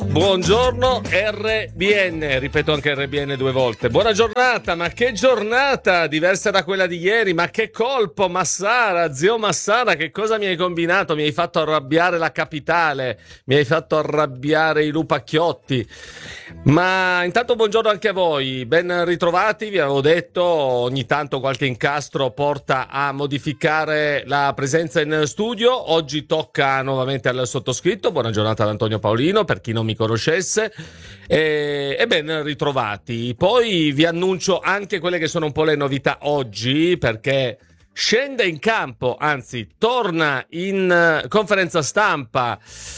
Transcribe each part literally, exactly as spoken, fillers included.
buongiorno R B N, ripeto anche R B N due volte. Buona giornata, ma che giornata diversa da quella di ieri, ma che colpo Massara, zio Massara, che cosa mi hai combinato? Mi hai fatto arrabbiare la capitale, mi hai fatto arrabbiare i lupacchiotti. Ma intanto buongiorno anche a voi, ben ritrovati, vi avevo detto, ogni tanto qualche incastro porta a modificare la presenza in studio, oggi tocca nuovamente al sottoscritto, buona giornata ad Antonio Paolino, per chi non mi conoscesse, e, e ben ritrovati. Poi vi annuncio anche quelle che sono un po' le novità oggi, perché scende in campo, anzi torna in conferenza stampa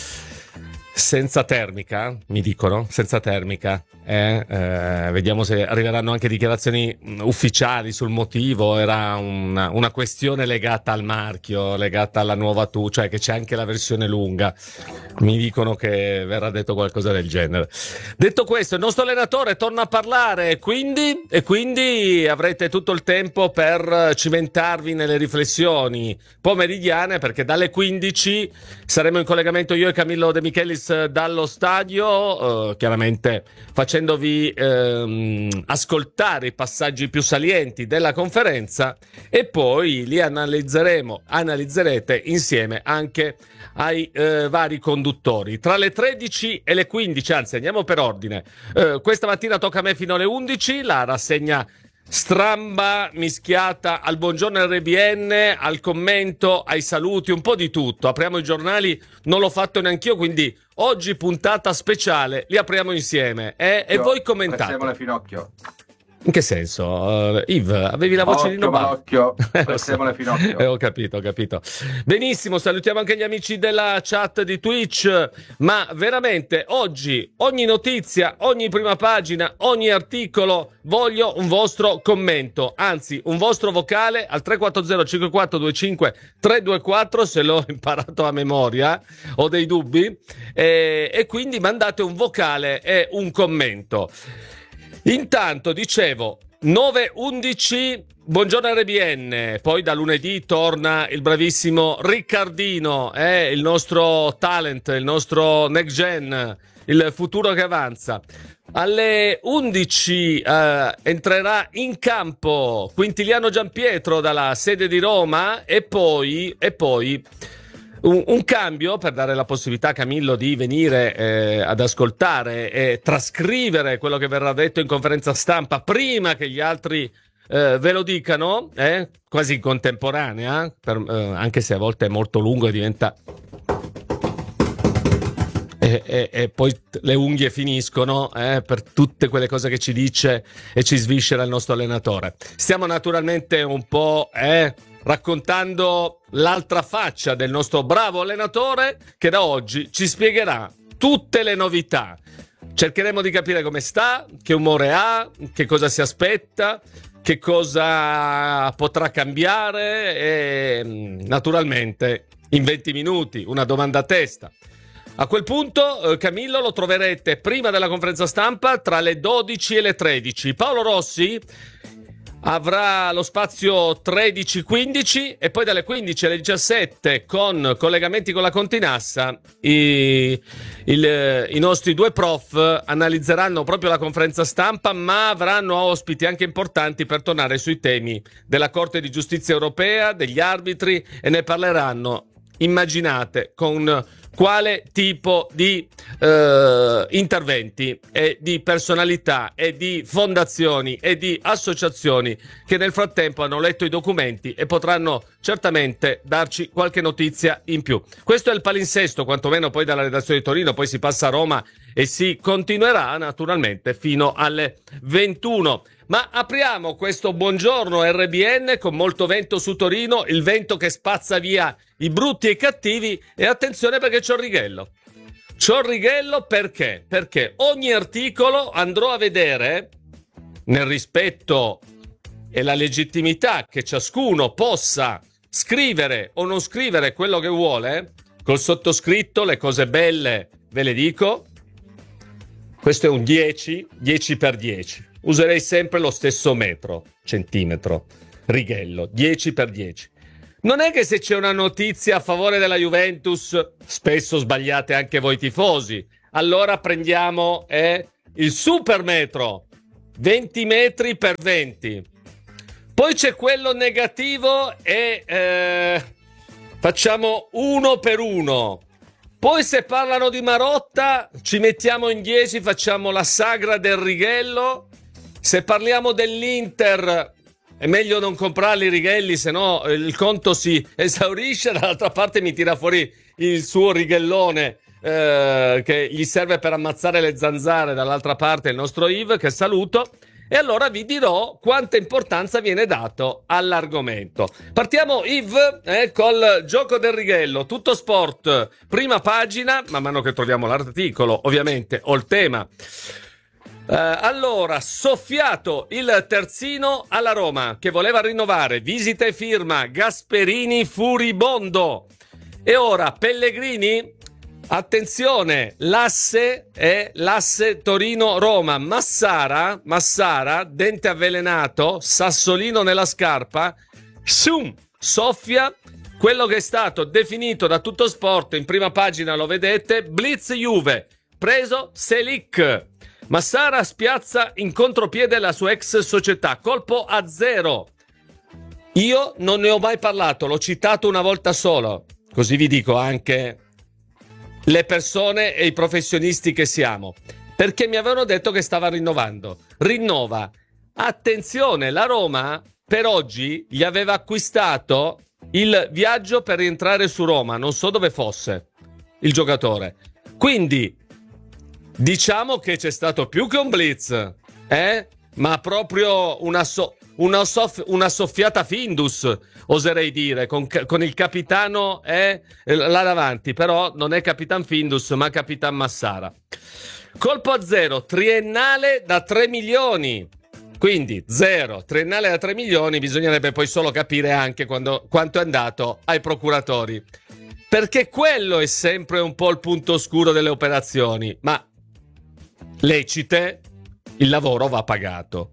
senza termica, mi dicono, senza termica. Eh, eh, vediamo se arriveranno anche dichiarazioni ufficiali sul motivo. Era una, una questione legata al marchio, legata alla nuova tu, cioè che c'è anche la versione lunga. Mi dicono che verrà detto qualcosa del genere. Detto questo, il nostro allenatore torna a parlare, quindi, e quindi avrete tutto il tempo per cimentarvi nelle riflessioni pomeridiane, perché dalle quindici saremo in collegamento io e Camillo De Michelis dallo stadio, eh, chiaramente facendovi ehm, ascoltare i passaggi più salienti della conferenza, e poi li analizzeremo, analizzerete insieme anche ai eh, vari conduttori. Tra le tredici e le quindici, anzi andiamo per ordine, eh, questa mattina tocca a me fino alle undici, la rassegna stramba mischiata al buongiorno R B N, al commento, ai saluti, un po' di tutto. Apriamo i giornali, non l'ho fatto neanch'io, quindi oggi puntata speciale, li apriamo insieme, eh? E voi commentate. Prezzemolo Finocchio. In che senso? Uh, Yves, avevi la voce di Nobel? Occhio, Prezzemolo Finocchio. Eh, ho capito, ho capito. Benissimo, salutiamo anche gli amici della chat di Twitch, ma veramente oggi ogni notizia, ogni prima pagina, ogni articolo, voglio un vostro commento, anzi un vostro vocale al tre quattro zero cinque quattro due cinque tre due quattro, se l'ho imparato a memoria, ho dei dubbi, e, e quindi mandate un vocale e un commento. Intanto dicevo nove undici, buongiorno R B N, poi da lunedì torna il bravissimo Riccardino, eh, il nostro talent, il nostro next gen, il futuro che avanza. Alle undici eh, entrerà in campo Quintiliano Giampietro dalla sede di Roma, e poi, e poi Un, un cambio per dare la possibilità a Camillo di venire eh, ad ascoltare e trascrivere quello che verrà detto in conferenza stampa prima che gli altri eh, ve lo dicano, eh, quasi in contemporanea, per, eh, anche se a volte è molto lungo e diventa... E, e, e poi le unghie finiscono eh, per tutte quelle cose che ci dice e ci sviscera il nostro allenatore. Stiamo naturalmente un po' eh, raccontando l'altra faccia del nostro bravo allenatore, che da oggi ci spiegherà tutte le novità. Cercheremo di capire come sta, che umore ha, che cosa si aspetta, che cosa potrà cambiare, e naturalmente in venti minuti una domanda a testa. A quel punto eh, Camillo lo troverete prima della conferenza stampa tra le dodici e le tredici. Paolo Rossi avrà lo spazio tredici quindici, e poi dalle quindici alle diciassette con collegamenti con la Continassa i, il, i nostri due prof analizzeranno proprio la conferenza stampa, ma avranno ospiti anche importanti per tornare sui temi della Corte di Giustizia Europea, degli arbitri, e ne parleranno, immaginate, con quale tipo di eh, interventi e di personalità e di fondazioni e di associazioni che nel frattempo hanno letto i documenti e potranno certamente darci qualche notizia in più. Questo è il palinsesto, quantomeno poi dalla redazione di Torino, poi si passa a Roma e si continuerà naturalmente fino alle ventuno. Ma apriamo questo buongiorno R B N con molto vento su Torino, il vento che spazza via i brutti e i cattivi, e attenzione perché c'ho il righello. C'ho il righello perché? Perché ogni articolo andrò a vedere, nel rispetto e la legittimità che ciascuno possa scrivere o non scrivere quello che vuole, col sottoscritto le cose belle ve le dico. Questo è un dieci, dieci per dieci. Userei sempre lo stesso metro, centimetro, righello, dieci per dieci. Non è che se c'è una notizia a favore della Juventus, spesso sbagliate anche voi tifosi, allora prendiamo eh, il super metro, venti metri per venti. Poi c'è quello negativo e eh, facciamo uno per uno. Poi se parlano di Marotta ci mettiamo in dieci, facciamo la sagra del righello. Se parliamo dell'Inter è meglio non comprarli i righelli, se no il conto si esaurisce. Dall'altra parte mi tira fuori il suo righellone eh, che gli serve per ammazzare le zanzare. Dall'altra parte il nostro Yves, che saluto. E allora vi dirò quanta importanza viene dato all'argomento. Partiamo, Yves, eh, col gioco del righello. Tutto Sport, prima pagina, man mano che troviamo l'articolo, ovviamente, o il tema. Uh, allora, soffiato il terzino alla Roma, che voleva rinnovare, visita e firma, Gasperini furibondo. E ora Pellegrini, attenzione, l'asse è l'asse Torino-Roma. Massara, Massara, dente avvelenato, sassolino nella scarpa, shum, soffia quello che è stato definito da Tutto Sport, in prima pagina lo vedete, Blitz Juve, preso Selic. Massara spiazza in contropiede la sua ex società, colpo a zero. Io non ne ho mai parlato, l'ho citato una volta solo, così vi dico anche le persone e i professionisti che siamo, perché mi avevano detto che stava rinnovando. Rinnova. Attenzione, la Roma per oggi gli aveva acquistato il viaggio per rientrare su Roma, non so dove fosse il giocatore. Quindi diciamo che c'è stato più che un blitz, eh? Ma proprio una, so- una, soff- una soffiata Findus, oserei dire, con, ca- con il capitano eh, là davanti, però non è Capitan Findus, ma Capitan Massara. Colpo a zero, triennale da tre milioni. Quindi zero, triennale da tre milioni, bisognerebbe poi solo capire anche quando, quanto è andato ai procuratori. Perché quello è sempre un po' il punto oscuro delle operazioni, ma lecite, il lavoro va pagato.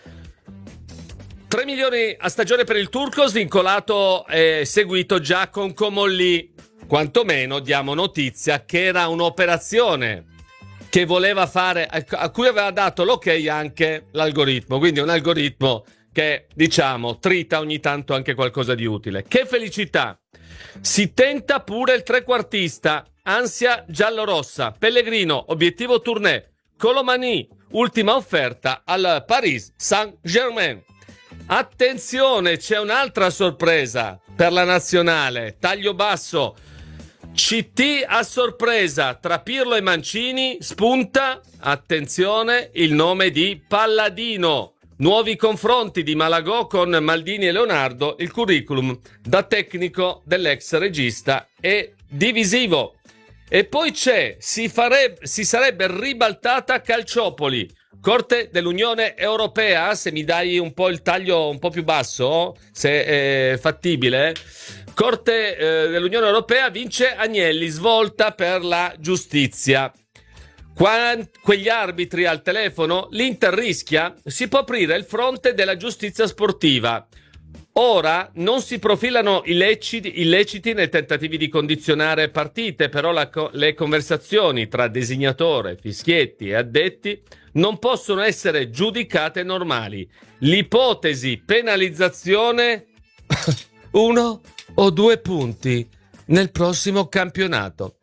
tre milioni a stagione per il turco, svincolato e seguito già con Comolli. Quantomeno diamo notizia che era un'operazione che voleva fare, a cui aveva dato l'ok anche l'algoritmo, quindi un algoritmo che, diciamo, trita ogni tanto anche qualcosa di utile. Che felicità! Si tenta pure il trequartista, ansia giallorossa, Pellegrino, obiettivo tournée, Colomani, ultima offerta al Paris Saint-Germain. Attenzione, c'è un'altra sorpresa per la nazionale, taglio basso, C T a sorpresa, tra Pirlo e Mancini spunta, attenzione, il nome di Palladino. Nuovi confronti di Malagò con Maldini e Leonardo, il curriculum da tecnico dell'ex regista è divisivo. E poi c'è, si, farebbe, si sarebbe ribaltata Calciopoli, Corte dell'Unione Europea, se mi dai un po' il taglio un po' più basso, se è fattibile, Corte eh, dell'Unione Europea vince Agnelli, svolta per la giustizia. Quant- quegli arbitri al telefono, l'Inter rischia, si può aprire il fronte della giustizia sportiva. Ora non si profilano illeciti, illeciti nei tentativi di condizionare partite, però la, le conversazioni tra designatore, fischietti e addetti non possono essere giudicate normali. L'ipotesi penalizzazione uno o due punti nel prossimo campionato.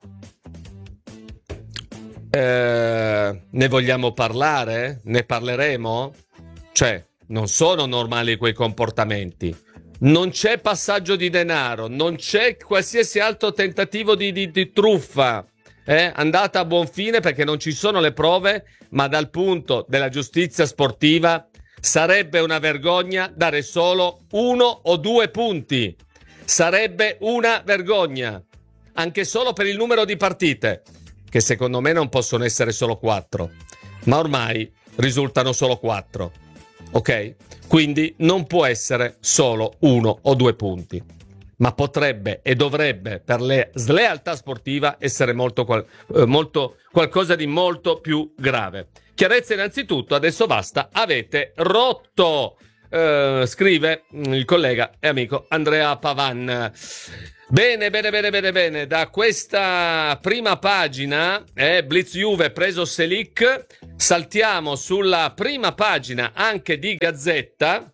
Eh, ne vogliamo parlare? Ne parleremo? Cioè, non sono normali quei comportamenti. Non c'è passaggio di denaro, non c'è qualsiasi altro tentativo di, di, di truffa. Eh? Andata a buon fine perché non ci sono le prove, ma dal punto della giustizia sportiva sarebbe una vergogna dare solo uno o due punti. Sarebbe una vergogna, anche solo per il numero di partite, che secondo me non possono essere solo quattro, ma ormai risultano solo quattro. Ok? Quindi non può essere solo uno o due punti, ma potrebbe e dovrebbe, per le slealtà sportiva, essere molto, qual- eh, molto qualcosa di molto più grave. Chiarezza innanzitutto, adesso basta, avete rotto, eh, scrive il collega e amico Andrea Pavan. Bene, bene, bene, bene, bene. Da questa prima pagina, eh, Blitz Juve preso Selic, saltiamo sulla prima pagina anche di Gazzetta.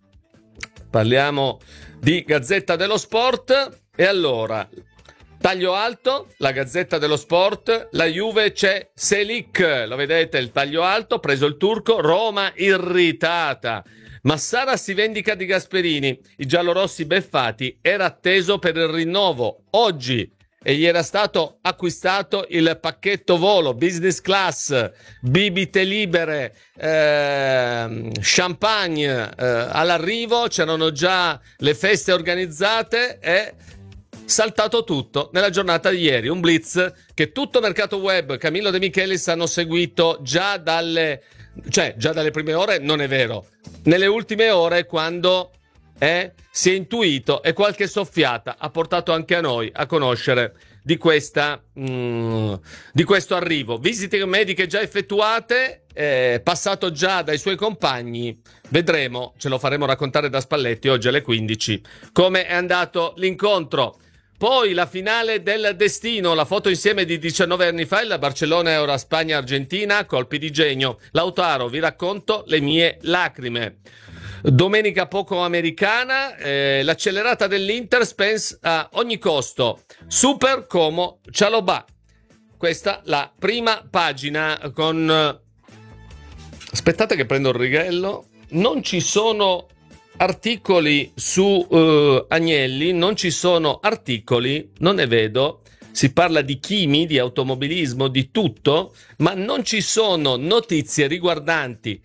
Parliamo di Gazzetta dello Sport. E allora, taglio alto, la Gazzetta dello Sport, la Juve c'è Selic. Lo vedete, il taglio alto, preso il turco, Roma irritata. Massara si vendica di Gasperini, i giallorossi beffati, era atteso per il rinnovo oggi e gli era stato acquistato il pacchetto volo, business class, bibite libere, eh, champagne eh, all'arrivo, c'erano già le feste organizzate e saltato tutto nella giornata di ieri. Un blitz che tutto mercato web, Camillo De Michelis hanno seguito già dalle, cioè già dalle prime ore, non è vero. Nelle ultime ore, quando eh, si è intuito e qualche soffiata ha portato anche a noi a conoscere di questa mm, di questo arrivo. Visite mediche già effettuate, eh, passato già dai suoi compagni. Vedremo, ce lo faremo raccontare da Spalletti oggi alle quindici, come è andato l'incontro. Poi la finale del destino, la foto insieme di diciannove anni fa, il Barcellona Euro Spagna-Argentina, colpi di genio. Lautaro, vi racconto le mie lacrime. Domenica poco americana, eh, l'accelerata dell'Inter, Spence a ogni costo. Super como Cialobà. Questa la prima pagina con... Aspettate che prendo il righello. Non ci sono... articoli su uh, Agnelli, non ci sono articoli, non ne vedo, si parla di chimi, di automobilismo, di tutto, ma non ci sono notizie riguardanti,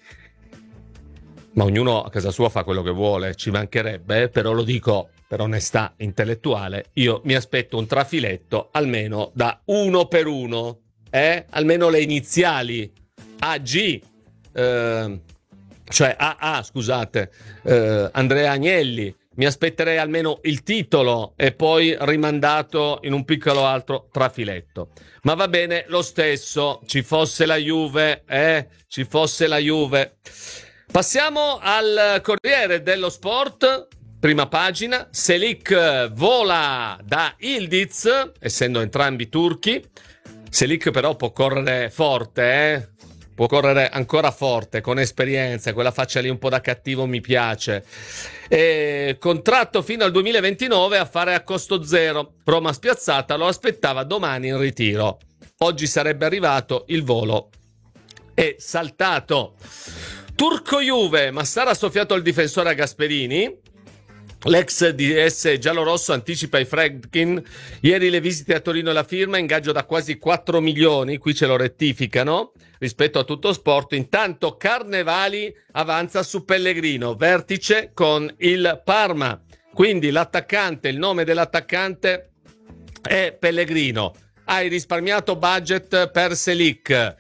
ma ognuno a casa sua fa quello che vuole, ci mancherebbe, eh? Però lo dico per onestà intellettuale, io mi aspetto un trafiletto almeno da uno per uno, eh? Almeno le iniziali, A G, eh, cioè A A, scusate, eh, Andrea Agnelli, mi aspetterei almeno il titolo e poi rimandato in un piccolo altro trafiletto. Ma va bene lo stesso, ci fosse la Juve, eh, ci fosse la Juve. Passiamo al Corriere dello Sport, prima pagina, Selic vola da Yildiz, essendo entrambi turchi. Selic però può correre forte, eh. Può correre ancora forte, con esperienza, quella faccia lì un po' da cattivo mi piace. E contratto fino al duemilaventinove a fare a costo zero. Roma spiazzata, lo aspettava domani in ritiro. Oggi sarebbe arrivato, il volo è saltato. Turco Juve, Massara ha soffiato il difensore a Gasperini. L'ex D S giallorosso anticipa i Fredkin. Ieri le visite a Torino e la firma, ingaggio da quasi quattro milioni, qui ce lo rettificano rispetto a Tutto Sport. Intanto Carnevali avanza su Pellegrino, vertice con il Parma, quindi l'attaccante, il nome dell'attaccante è Pellegrino. Hai risparmiato budget per Selic.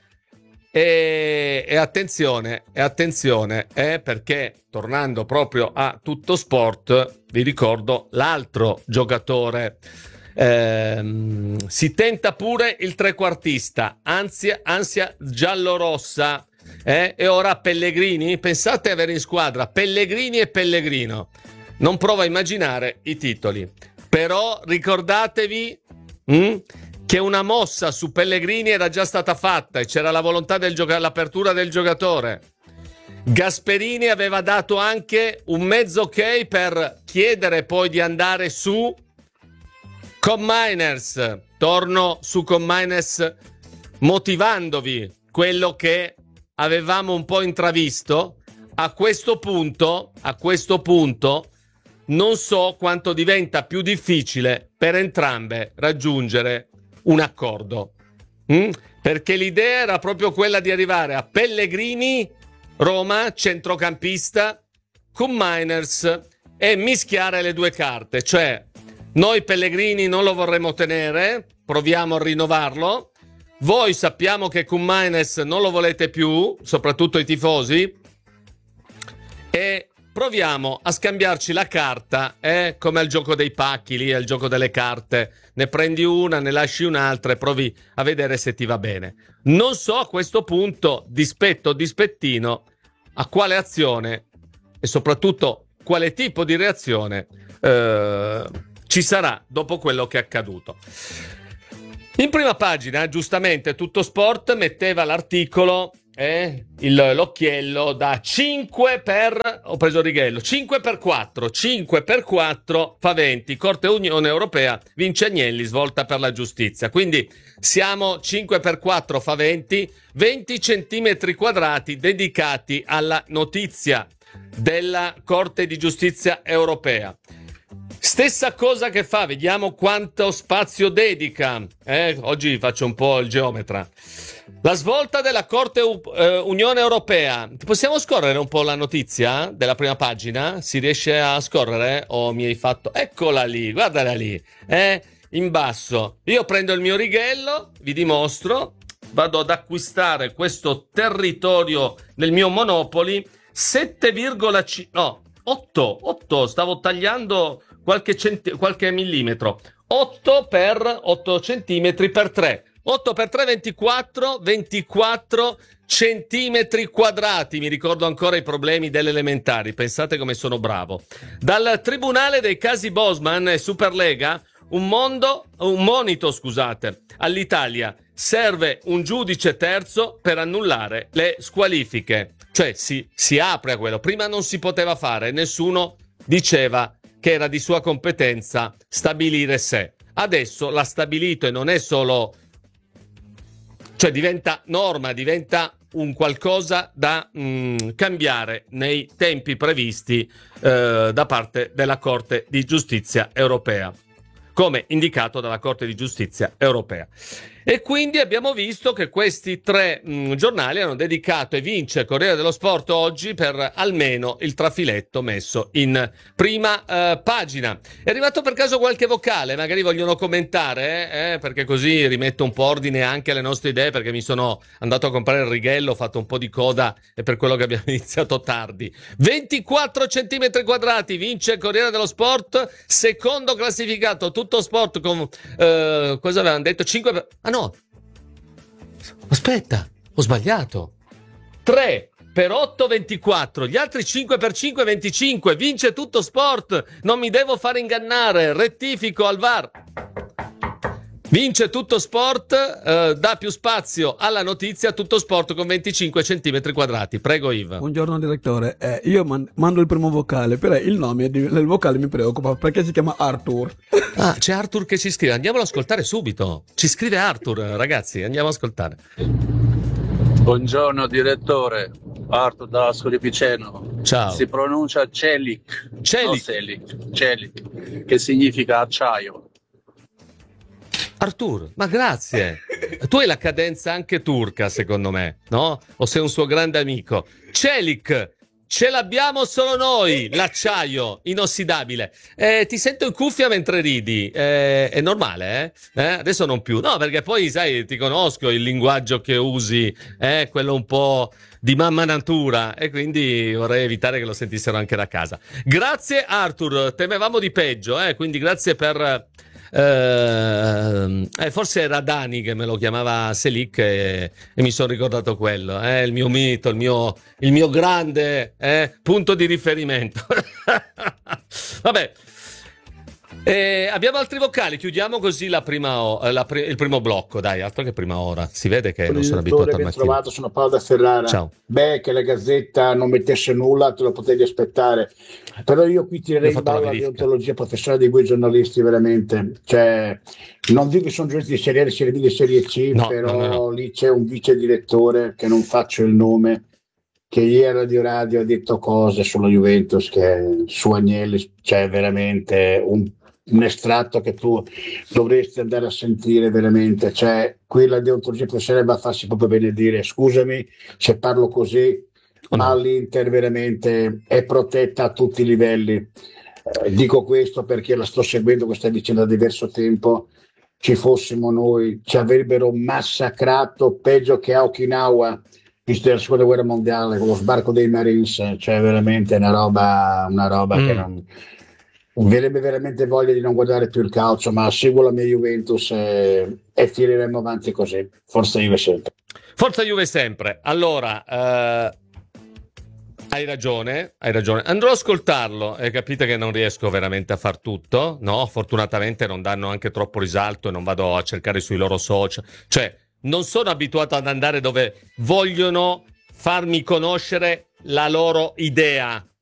E, e attenzione, e attenzione, eh, perché tornando proprio a Tutto Sport, vi ricordo l'altro giocatore. Ehm, si tenta pure il trequartista, ansia, ansia giallorossa, eh, e ora Pellegrini. Pensate avere in squadra Pellegrini e Pellegrino. Non provo a immaginare i titoli, però ricordatevi hm, che una mossa su Pellegrini era già stata fatta e c'era la volontà del gioca- l'apertura del giocatore. Gasperini aveva dato anche un mezzo ok per chiedere poi di andare su Cominers. Torno su Cominers motivandovi quello che avevamo un po' intravisto. A questo punto, a questo punto non so quanto diventa più difficile per entrambe raggiungere un accordo, mm? Perché l'idea era proprio quella di arrivare a Pellegrini, Roma, centrocampista, con Miners e mischiare le due carte, cioè noi Pellegrini non lo vorremmo tenere, proviamo a rinnovarlo, voi sappiamo che con Miners non lo volete più, soprattutto i tifosi, e proviamo a scambiarci la carta, eh? Come al gioco dei pacchi, lì al gioco delle carte. Ne prendi una, ne lasci un'altra e provi a vedere se ti va bene. Non so a questo punto, dispetto o dispettino, a quale azione e soprattutto quale tipo di reazione eh, ci sarà dopo quello che è accaduto. In prima pagina, giustamente, Tutto Sport metteva l'articolo, eh, il, l'occhiello da cinque per, ho preso il righello, cinque per quattro, cinque per quattro fa venti, Corte Unione Europea, vince Agnelli, svolta per la giustizia. Quindi siamo cinque per quattro fa venti, venti centimetri quadrati dedicati alla notizia della Corte di Giustizia Europea. Stessa cosa che fa, vediamo quanto spazio dedica. Eh, oggi faccio un po' il geometra. La svolta della Corte U- eh, Unione Europea. Possiamo scorrere un po' la notizia della prima pagina? Si riesce a scorrere? O mi hai fatto... Eccola lì, guardala lì. Eh, in basso. Io prendo il mio righello, vi dimostro. Vado ad acquistare questo territorio nel mio Monopoli. sette virgola cinque... No, otto. otto. Stavo tagliando... Qualche, centi- qualche millimetro, otto per otto centimetri per tre, otto per tre, ventiquattro, ventiquattro centimetri quadrati. Mi ricordo ancora i problemi delle elementari, pensate come sono bravo. Dal Tribunale dei casi Bosman e Superlega, un mondo, un monito, scusate, all'Italia. Serve un giudice terzo per annullare le squalifiche. Cioè si, si apre a quello. Prima non si poteva fare, nessuno diceva che era di sua competenza stabilire se. Adesso l'ha stabilito e non è solo... Cioè diventa norma, diventa un qualcosa da mh, cambiare nei tempi previsti eh, da parte della Corte di Giustizia Europea, come indicato dalla Corte di Giustizia Europea. E quindi abbiamo visto che questi tre mh, giornali hanno dedicato, e vince Corriere dello Sport oggi, per almeno il trafiletto messo in prima eh, pagina. È arrivato per caso qualche vocale? Magari vogliono commentare, eh? Eh, perché così rimetto un po' ordine anche alle nostre idee, perché mi sono andato a comprare il righello, ho fatto un po' di coda e per quello che abbiamo iniziato tardi. ventiquattro centimetri quadrati, vince Corriere dello Sport, secondo classificato Tutto Sport con eh, cosa avevano detto? cinque per... Ah no, aspetta, ho sbagliato. tre per otto, ventiquattro, gli altri cinque per cinque, venticinque, vince Tutto Sport, non mi devo fare ingannare, rettifico al V A R. Vince Tutto Sport, eh, dà più spazio alla notizia, Tutto Sport con venticinque centimetri quadrati. Prego Yves. Buongiorno direttore, eh, io man- mando il primo vocale, però il nome di- del vocale mi preoccupa perché si chiama Arthur. Ah, c'è Arthur che ci scrive, andiamolo ad ascoltare subito. Ci scrive Arthur, ragazzi, andiamo ad ascoltare. Buongiorno direttore, Arthur da Ascoli Piceno. Ciao. Si pronuncia Celik, Celik. no Selic, Celik, che significa acciaio. Arthur, ma grazie. Tu hai la cadenza anche turca, secondo me, no? O sei un suo grande amico. Celik, ce l'abbiamo solo noi, l'acciaio inossidabile. Eh, ti sento in cuffia mentre ridi. Eh, è normale, eh? eh? Adesso non più. No, perché poi, sai, ti conosco il linguaggio che usi, eh? Quello un po' di mamma natura, e quindi vorrei evitare che lo sentissero anche da casa. Grazie Arthur, temevamo di peggio, eh? Quindi grazie per... Eh, eh, forse era Dani che me lo chiamava Selic e, e mi sono ricordato quello, eh, il mio mito, il mio, il mio grande eh, punto di riferimento. Vabbè, eh, abbiamo altri vocali, chiudiamo così la prima o- la pri- il primo blocco, dai, altro che prima ora, si vede che non sono abituato al Ben mattino. trovato, sono Paolo da Ferrara. Ciao. Beh, che la Gazzetta non mettesse nulla, te lo potevi aspettare. Però io qui Io ho tirerei in fatto la ballo la verifica. deontologia professionale di voi giornalisti, veramente. Cioè, non dico che sono giornalisti di serie A, di serie B, di serie C, No, però no, no, no. lì c'è un vice direttore, che non faccio il nome, che ieri a Radio Radio ha detto cose sulla Juventus, che su Agnelli c'è veramente un, un estratto che tu dovresti andare a sentire veramente. Cioè, qui la deontologia professionale va a farsi proprio benedire. Scusami se parlo così, Oh, ma no. l'Inter veramente è protetta a tutti i livelli. Eh, dico questo perché la sto seguendo questa vicenda da diverso tempo. Ci fossimo noi, ci avrebbero massacrato peggio che a Okinawa visto la seconda guerra mondiale con lo sbarco dei Marines. Cioè veramente una roba, una roba Mm. che non verrebbe veramente voglia di non guardare più il calcio, ma seguo la mia Juventus e, e tireremo avanti così. Forza Juve sempre. Forza Juve sempre. Allora, eh, Hai ragione, hai ragione. Andrò a ascoltarlo e capite che non riesco veramente a far tutto, no? Fortunatamente non danno anche troppo risalto e non vado a cercare sui loro social. Cioè, non sono abituato ad andare dove vogliono farmi conoscere la loro idea.